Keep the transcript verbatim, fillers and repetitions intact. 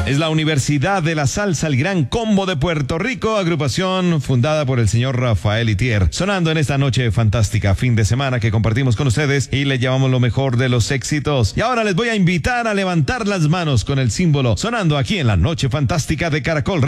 Es la Universidad de la Salsa, el Gran Combo de Puerto Rico, agrupación fundada por el señor Rafael Itier, sonando en esta noche fantástica, fin de semana que compartimos con ustedes y les llevamos lo mejor de los éxitos. Y ahora les voy a invitar a levantar las manos con el símbolo, sonando aquí en la noche fantástica de Caracol